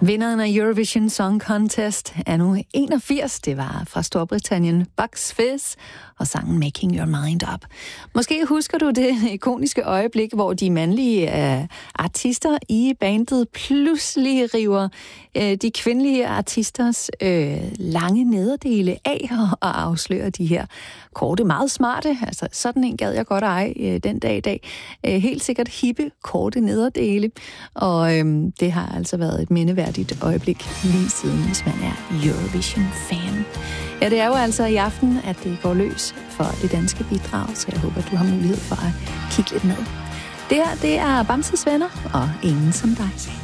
Vinderen af Eurovision Song Contest er nu 81. Det var fra Storbritannien, Bucks Fizz, og sangen Making Your Mind Up. Måske husker du det ikoniske øjeblik, hvor de mandlige artister i bandet pludselig river de kvindelige artisters lange nederdele af og afslører de her korte, meget smarte, altså sådan en gad jeg godt eje den dag i dag, helt sikkert hippe, korte nederdele, og det har altså været et mindeværdigt øjeblik lige siden, hvis man er Eurovision-fan. Ja, det er jo altså i aften, at det går løs for det danske bidrag, så jeg håber, du har mulighed for at kigge lidt med. Det her, det er Bamses Venner, og ingen som dig.